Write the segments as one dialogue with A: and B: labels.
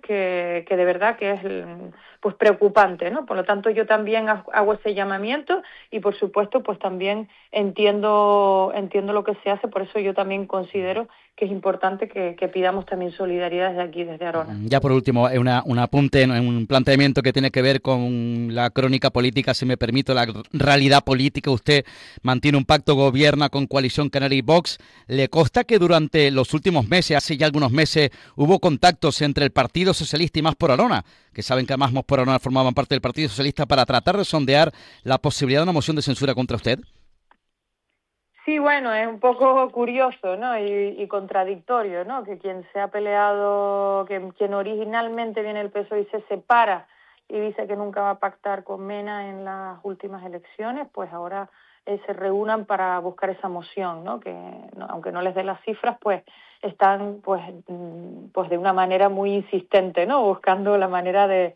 A: que de verdad que es pues preocupante, ¿no? Por lo tanto, yo también hago ese llamamiento y, por supuesto, pues también entiendo lo que se hace. Por eso yo también considero que es importante que pidamos también solidaridad desde aquí, desde Arona.
B: Ya por último, un apunte, un planteamiento que tiene que ver con la crónica política, si me permito, la realidad política. Usted mantiene un pacto, gobierna con Coalición Canaria y Vox. ¿Le consta que durante los últimos meses, hace ya algunos meses, hubo contactos entre el Partido Socialista y Más por Arona, que saben que además Más por Arona formaban parte del Partido Socialista, para tratar de sondear la posibilidad de una moción de censura contra usted?
A: Sí, bueno, es un poco curioso, ¿no? Y contradictorio, ¿no? Que quien se ha peleado, quien originalmente viene del PSOE y se separa y dice que nunca va a pactar con Mena en las últimas elecciones, pues ahora se reúnan para buscar esa moción, ¿no? Que aunque no les dé las cifras, pues están pues de una manera muy insistente, ¿no? Buscando la manera de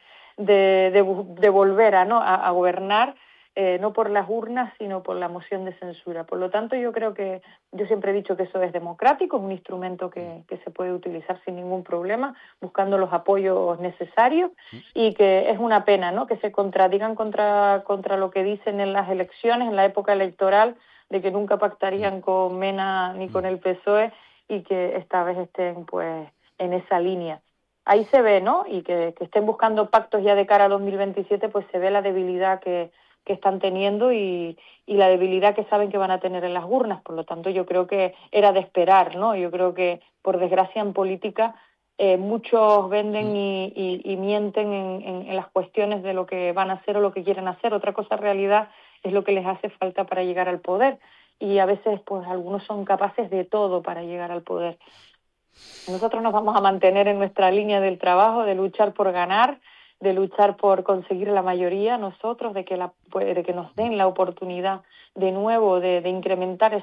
A: volver a gobernar. No por las urnas, sino por la moción de censura. Por lo tanto, yo creo que, yo siempre he dicho que eso es democrático, es un instrumento que se puede utilizar sin ningún problema, buscando los apoyos necesarios, y que es una pena, ¿no?, que se contradigan contra lo que dicen en las elecciones, en la época electoral, de que nunca pactarían con Mena ni con el PSOE, y que esta vez estén pues en esa línea. Ahí se ve, ¿no?, y que estén buscando pactos ya de cara a 2027, pues se ve la debilidad que están teniendo y la debilidad que saben que van a tener en las urnas. Por lo tanto, yo creo que era de esperar, ¿no? Yo creo que, por desgracia, en política muchos venden y mienten en las cuestiones de lo que van a hacer o lo que quieren hacer. Otra cosa, en realidad, es lo que les hace falta para llegar al poder. Y a veces, pues, algunos son capaces de todo para llegar al poder. Nosotros nos vamos a mantener en nuestra línea del trabajo, de luchar por ganar, de luchar por conseguir la mayoría nosotros, de que nos den la oportunidad de nuevo de incrementar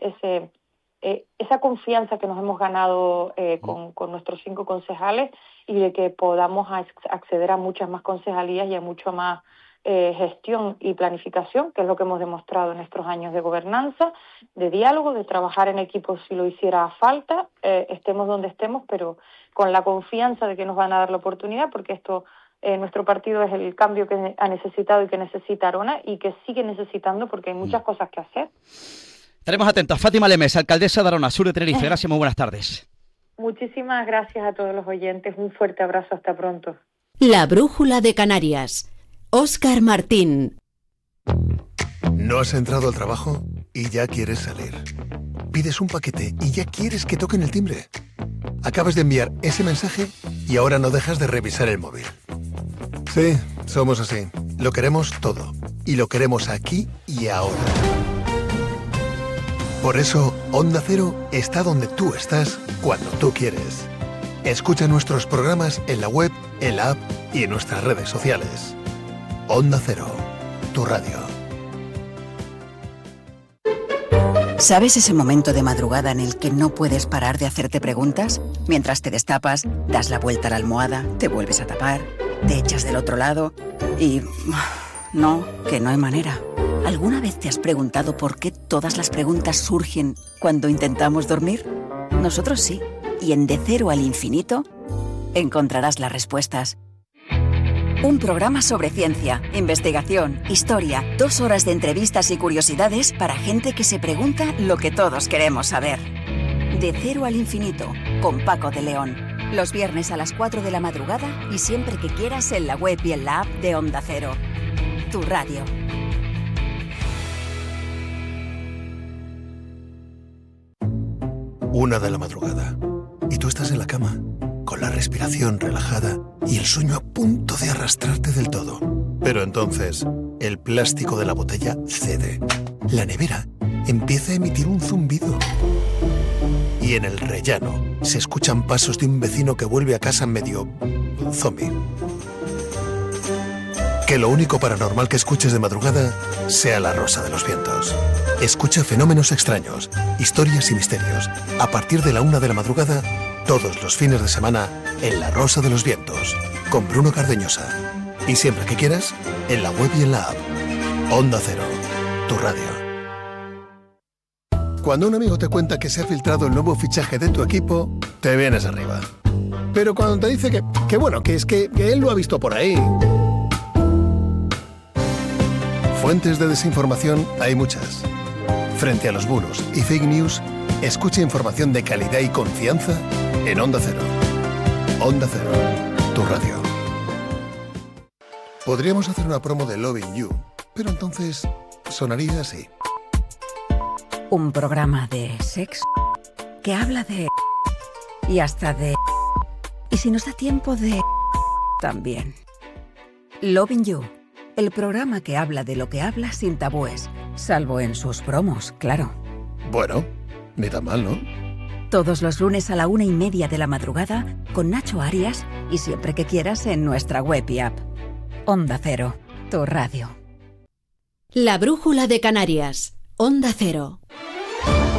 A: esa confianza que nos hemos ganado con nuestros 5 concejales, y de que podamos acceder a muchas más concejalías y a mucho más gestión y planificación, que es lo que hemos demostrado en estos años de gobernanza, de diálogo, de trabajar en equipo si lo hiciera falta, estemos donde estemos, pero con la confianza de que nos van a dar la oportunidad, porque esto... nuestro partido es el cambio que ha necesitado y que necesita Arona, y que sigue necesitando, porque hay muchas cosas que hacer.
B: Estaremos atentos. Fátima Lemes, alcaldesa de Arona, sur de Tenerife. Gracias, muy buenas tardes.
A: Muchísimas gracias a todos los oyentes. Un fuerte abrazo. Hasta pronto.
C: La Brújula de Canarias. Óscar Martín.
D: ¿No has entrado al trabajo y ya quieres salir? Pides un paquete y ya quieres que toquen el timbre. Acabas de enviar ese mensaje y ahora no dejas de revisar el móvil. Sí, somos así. Lo queremos todo. Y lo queremos aquí y ahora. Por eso, Onda Cero está donde tú estás, cuando tú quieres. Escucha nuestros programas en la web, en la app y en nuestras redes sociales. Onda Cero, tu radio.
E: ¿Sabes ese momento de madrugada en el que no puedes parar de hacerte preguntas? Mientras te destapas, das la vuelta a la almohada, te vuelves a tapar, te echas del otro lado y... No, que no hay manera. ¿Alguna vez te has preguntado por qué todas las preguntas surgen cuando intentamos dormir? Nosotros sí. Y en De Cero al Infinito encontrarás las respuestas. Un programa sobre ciencia, investigación, historia, 2 horas de entrevistas y curiosidades para gente que se pregunta lo que todos queremos saber. De Cero al Infinito, con Paco de León. Los viernes a las 4 de la madrugada y siempre que quieras en la web y en la app de Onda Cero. Tu radio.
D: 1 de la madrugada. Y tú estás en la cama, con la respiración relajada y el sueño a punto de arrastrarte del todo. Pero entonces, el plástico de la botella cede. La nevera empieza a emitir un zumbido. Y en el rellano se escuchan pasos de un vecino que vuelve a casa medio zombie. Que lo único paranormal que escuches de madrugada sea la Rosa de los Vientos. Escucha Fenómenos Extraños, historias y misterios, a partir de la 1 de la madrugada, todos los fines de semana, en La Rosa de los Vientos, con Bruno Cardeñosa. Y siempre que quieras, en la web y en la app. Onda Cero, tu radio. Cuando un amigo te cuenta que se ha filtrado el nuevo fichaje de tu equipo, te vienes arriba. Pero cuando te dice que bueno, que es que él lo ha visto por ahí. Fuentes de desinformación hay muchas. Frente a los bulos y fake news, escucha información de calidad y confianza en Onda Cero. Onda Cero, tu radio. Podríamos hacer una promo de Loving You, pero entonces sonaría así.
E: Un programa de sexo que habla de... y hasta de... y si nos da tiempo de... también. Loving You, el programa que habla de lo que habla sin tabúes, salvo en sus promos, claro.
D: Bueno, ni tan mal, ¿no?
E: Todos los lunes a la 1:30 de la madrugada con Nacho Arias y siempre que quieras en nuestra web y app. Onda Cero, tu radio.
C: La brújula de Canarias. Onda Cero.